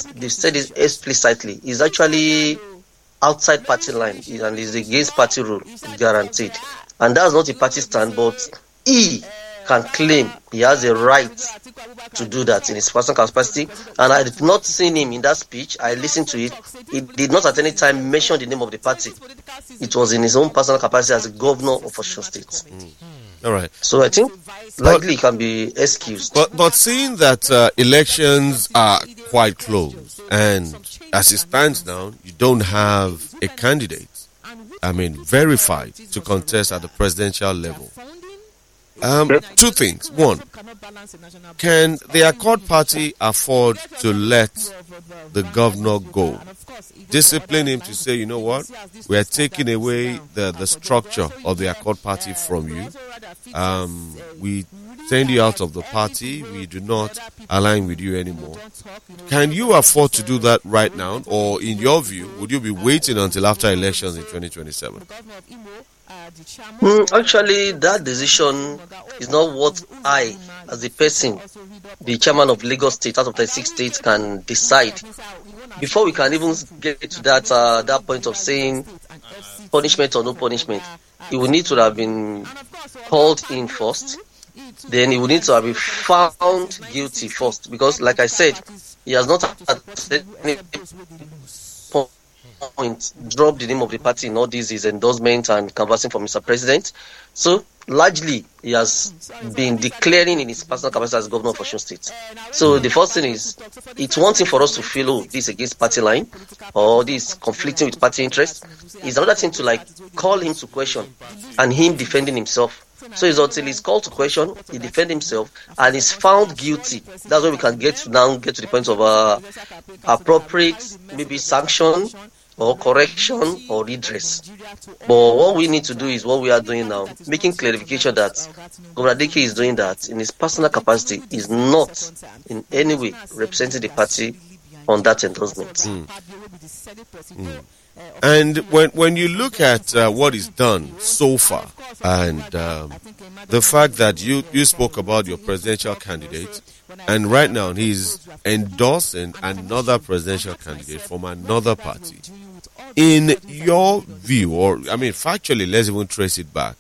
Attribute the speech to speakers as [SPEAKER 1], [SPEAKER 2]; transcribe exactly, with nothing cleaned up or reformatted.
[SPEAKER 1] they said it explicitly, is actually outside party line and is against party rule, guaranteed. And that's not a party stand, but he can claim he has a right to do that in his personal capacity. And I did not see him in that speech. I listened to it. He did not at any time mention the name of the party. It was in his own personal capacity as a governor of Osun State.
[SPEAKER 2] Mm. All right.
[SPEAKER 1] So I think likely can be excused.
[SPEAKER 2] But but seeing that uh, elections are quite close, and as it stands now, you don't have a candidate, I mean, verified to contest at the presidential level. Um, two things. One, can the Accord Party afford to let the governor go? Discipline him to say, you know what, we are taking away the, the structure of the Accord Party from you. Um, we send you out of the party. We do not align with you anymore. Can you afford to do that right now? Or in your view, would you be waiting until after elections in twenty twenty-seven?
[SPEAKER 1] Mm, actually, that decision is not what I, as a person, the chairman of Lagos State, out of thirty-six states, can decide. Before we can even get to that uh, that point of saying punishment or no punishment, he will need to have been called in first. Then he will need to have been found guilty first, because, like I said, he has not at any point dropped the name of the party in all these his endorsements and canvassing for Mister President. So largely he has been declaring in his personal capacity as governor of Osun State. So the first thing is, it's one thing for us to feel, oh, this against party line or this conflicting with party interest. It's another thing to like call him to question and him defending himself. So it's until he's called to question, he defends himself, and is found guilty. That's when we can get to now get to the point of uh, appropriate maybe sanction or correction or redress. But what we need to do is what we are doing now, making clarification that Governor Dike is doing that in his personal capacity, is not in any way representing the party on that endorsement.
[SPEAKER 2] Mm. Mm. And when when you look at uh, what is done so far, and um, the fact that you, you spoke about your presidential candidate, and right now he's endorsing another presidential candidate from another party. In your view, or I mean, factually, let's even trace it back.